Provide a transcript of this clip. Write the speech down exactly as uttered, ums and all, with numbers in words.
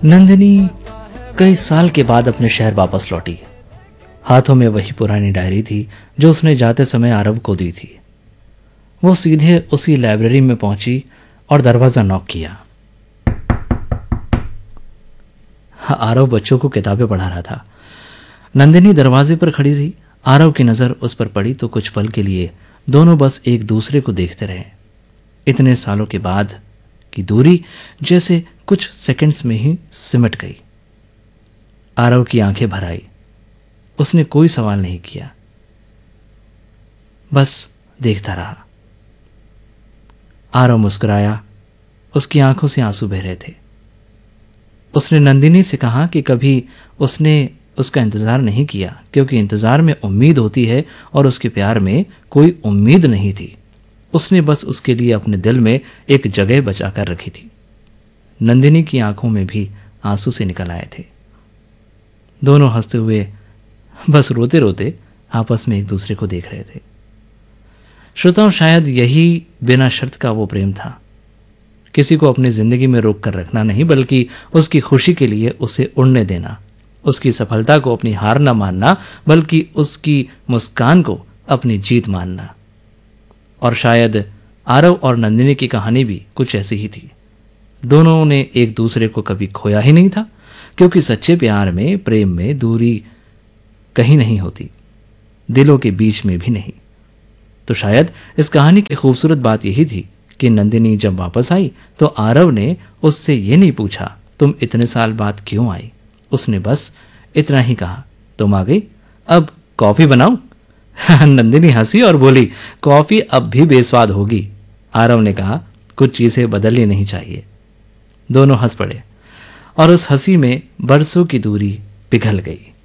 नंदिनी कई साल के बाद अपने शहर वापस लौटी। हाथों में वही पुरानी डायरी थी जो उसने जाते समय आरव को दी थी। वो सीधे उसी लाइब्रेरी में पहुंची और दरवाजा नॉक किया। आरव बच्चों को किताबें पढ़ा रहा था। नंदिनी दरवाजे पर खड़ी रही। आरव की नजर उस पर पड़ी तो कुछ पल के लिए दोनों बस एक दूसरे को देखते रहे। इतने सालों के बाद की दूरी जैसे कुछ सेकंड्स में ही सिमट गई। आरव की आंखें भर आई। उसने कोई सवाल नहीं किया, बस देखता रहा। आरव मुस्कुराया। उसकी आंखों से आंसू बह रहे थे। उसने नंदिनी से कहा कि कभी उसने उसका इंतजार नहीं किया, क्योंकि इंतजार में उम्मीद होती है और उसके प्यार में कोई उम्मीद नहीं थी। उसने बस उसके लिए अपने दिल में एक जगह बचाकर रखी थी। नंदिनी की आंखों में भी आंसू से निकल आए थे। दोनों हंसते हुए, बस रोते रोते आपस में एक दूसरे को देख रहे थे। श्रोताओं, शायद यही बिना शर्त का वो प्रेम था। किसी को अपनी जिंदगी में रोक कर रखना नहीं, बल्कि उसकी खुशी के लिए उसे उड़ने देना। उसकी सफलता को अपनी हार न मानना, बल्कि उसकी मुस्कान को अपनी जीत मानना। और शायद आरव और नंदिनी की कहानी भी कुछ ऐसी ही थी। दोनों ने एक दूसरे को कभी खोया ही नहीं था, क्योंकि सच्चे प्यार में, प्रेम में दूरी कहीं नहीं होती, दिलों के बीच में भी नहीं। तो शायद इस कहानी की खूबसूरत बात यही थी कि नंदिनी जब वापस आई तो आरव ने उससे ये नहीं पूछा, तुम इतने साल बाद क्यों आई। उसने बस इतना ही कहा, तुम आ गई, अब कॉफी बनाऊं। नंदिनी हंसी और बोली, कॉफी अब भी बेस्वाद होगी। आरव ने कहा, कुछ चीजें बदलनी नहीं चाहिए। दोनों हंस पड़े और उस हंसी में बरसों की दूरी पिघल गई।